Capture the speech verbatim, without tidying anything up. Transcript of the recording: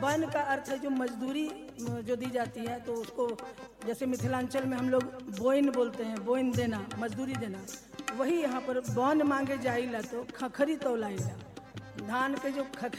बन का अर्थ है जो मजदूरी जो दी जाती है, तो उसको जैसे मिथिलांचल में हम लोग बोइन बोलते हैं, बोइन देना, मजदूरी देना, वही यहाँ पर बन मांगे जाइला तो खखरी तौलाइला। धान के जो खखरी